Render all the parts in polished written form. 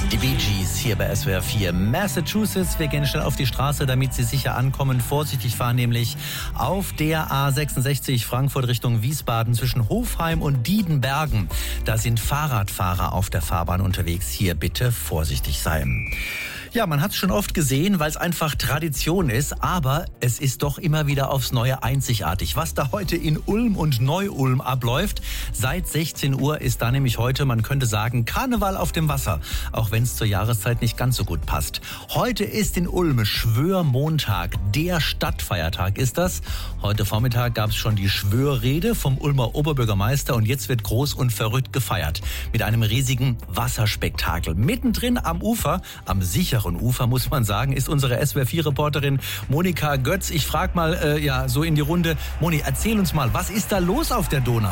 Die Bee Gees hier bei SWR 4 Massachusetts. Wir gehen schnell auf die Straße, damit Sie sicher ankommen. Vorsichtig fahren nämlich auf der A66 Frankfurt Richtung Wiesbaden zwischen Hofheim und Diedenbergen. Da sind Fahrradfahrer auf der Fahrbahn unterwegs. Hier bitte vorsichtig sein. Ja, man hat es schon oft gesehen, weil es einfach Tradition ist, aber es ist doch immer wieder aufs Neue einzigartig. Was da heute in Ulm und Neu-Ulm abläuft, seit 16 Uhr ist da nämlich heute, man könnte sagen, Karneval auf dem Wasser, auch wenn es zur Jahreszeit nicht ganz so gut passt. Heute ist in Ulm Schwörmontag, der Stadtfeiertag ist das. Heute Vormittag gab es schon die Schwörrede vom Ulmer Oberbürgermeister und jetzt wird groß und verrückt gefeiert mit einem riesigen Wasserspektakel. Mittendrin am Ufer, am sicheren Ufer, muss man sagen, ist unsere SWR4-Reporterin Monika Götz. Ich frage mal so in die Runde, Moni, erzähl uns mal, was ist da los auf der Donau?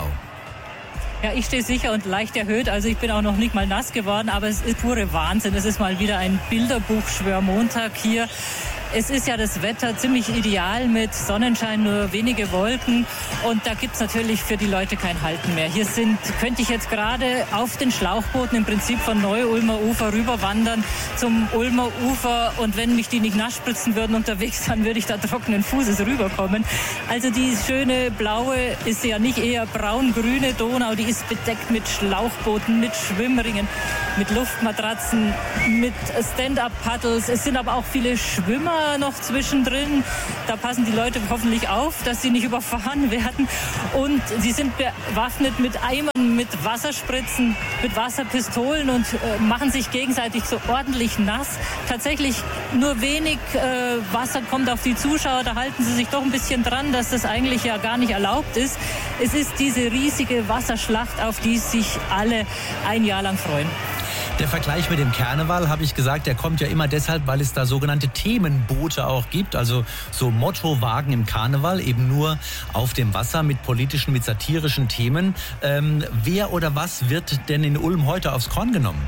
Ja, ich stehe sicher und leicht erhöht, also ich bin auch noch nicht mal nass geworden, aber es ist pure Wahnsinn. Es ist mal wieder ein Bilderbuch-Schwörmontag hier. Es ist ja das Wetter ziemlich ideal mit Sonnenschein, nur wenige Wolken und da gibt's natürlich für die Leute kein Halten mehr. Hier könnte ich jetzt gerade auf den Schlauchbooten im Prinzip von Neu-Ulmer Ufer rüberwandern zum Ulmer Ufer und wenn mich die nicht nass spritzen würden unterwegs, dann würde ich da trockenen Fußes rüberkommen. Also die schöne blaue ist ja nicht eher braun-grüne Donau, die ist bedeckt mit Schlauchbooten, mit Schwimmringen, mit Luftmatratzen, mit Stand-up-Paddles. Es sind aber auch viele Schwimmer noch zwischendrin. Da passen die Leute hoffentlich auf, dass sie nicht überfahren werden. Und sie sind bewaffnet mit Eimern, mit Wasserspritzen, mit Wasserpistolen und machen sich gegenseitig so ordentlich nass. Tatsächlich nur wenig Wasser kommt auf die Zuschauer. Da halten sie sich doch ein bisschen dran, dass das eigentlich ja gar nicht erlaubt ist. Es ist diese riesige Wasserschlacht, auf die sich alle ein Jahr lang freuen. Der Vergleich mit dem Karneval, habe ich gesagt, der kommt ja immer deshalb, weil es da sogenannte Themenboote auch gibt, also so Mottowagen im Karneval, eben nur auf dem Wasser mit politischen, mit satirischen Themen. Wer oder was wird denn in Ulm heute aufs Korn genommen?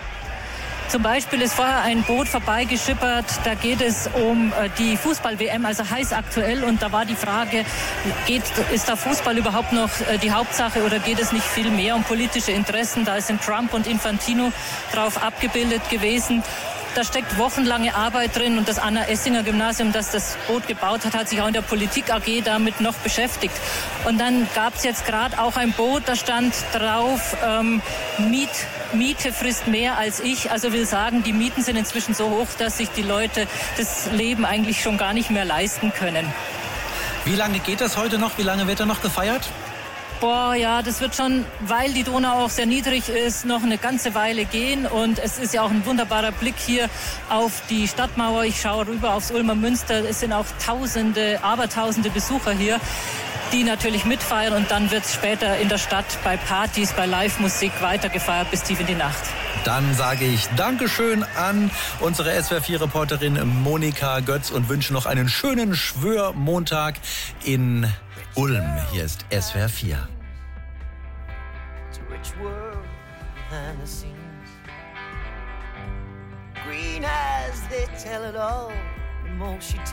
Zum Beispiel ist vorher ein Boot vorbeigeschippert, da geht es um die Fußball-WM, also heiß aktuell. Und da war die Frage, ist da Fußball überhaupt noch die Hauptsache oder geht es nicht viel mehr um politische Interessen? Da sind Trump und Infantino drauf abgebildet gewesen. Da steckt wochenlange Arbeit drin und das Anna-Essinger-Gymnasium, das das Boot gebaut hat, hat sich auch in der Politik AG damit noch beschäftigt. Und dann gab es jetzt gerade auch ein Boot, da stand drauf, Miete frisst mehr als ich. Also will sagen, die Mieten sind inzwischen so hoch, dass sich die Leute das Leben eigentlich schon gar nicht mehr leisten können. Wie lange geht das heute noch? Wie lange wird da noch gefeiert? Ja, das wird schon, weil die Donau auch sehr niedrig ist, noch eine ganze Weile gehen. Und es ist ja auch ein wunderbarer Blick hier auf die Stadtmauer. Ich schaue rüber aufs Ulmer Münster. Es sind auch Abertausende Besucher hier, die natürlich mitfeiern. Und dann wird es später in der Stadt bei Partys, bei Live-Musik weitergefeiert bis tief in die Nacht. Dann sage ich Dankeschön an unsere SWR4-Reporterin Monika Götz und wünsche noch einen schönen Schwörmontag in Ulm. Hier ist SWR 4. Green eyes, they tell it all. The more she